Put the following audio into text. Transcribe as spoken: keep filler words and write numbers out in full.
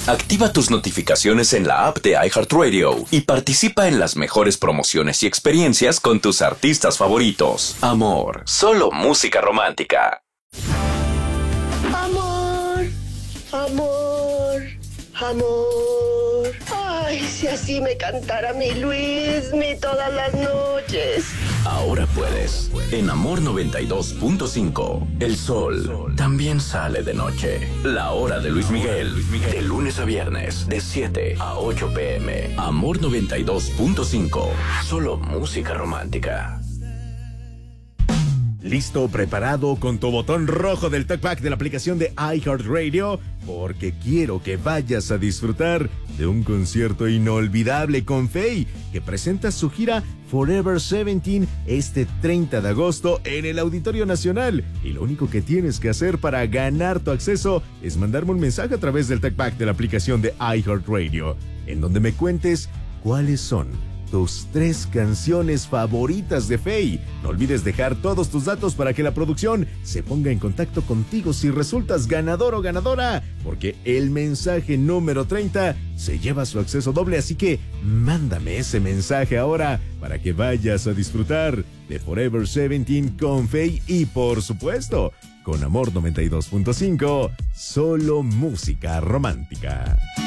Activa tus notificaciones en la app de iHeartRadio y participa en las mejores promociones y experiencias con tus artistas favoritos. Amor, solo música romántica. Amor, amor, amor. Ay, si así me cantara mi Luismi todas las noches. Ahora puedes. En Amor noventa y dos punto cinco, el sol también sale de noche. La hora de Luis Miguel, de lunes a viernes, de siete a ocho pm. Amor noventa y dos punto cinco, solo música romántica. ¿Listo, preparado con tu botón rojo del talkback de la aplicación de iHeartRadio? Porque quiero que vayas a disfrutar de un concierto inolvidable con Feid, que presenta su gira Forever diecisiete este treinta de agosto en el Auditorio Nacional. Y lo único que tienes que hacer para ganar tu acceso es mandarme un mensaje a través del talkback de la aplicación de iHeartRadio, en donde me cuentes cuáles son tus tres canciones favoritas de Feid. No olvides dejar todos tus datos para que la producción se ponga en contacto contigo si resultas ganador o ganadora, porque el mensaje número treinta se lleva su acceso doble, así que mándame ese mensaje ahora para que vayas a disfrutar de Forever diecisiete con Feid y, por supuesto, con Amor noventa y dos punto cinco, solo música romántica.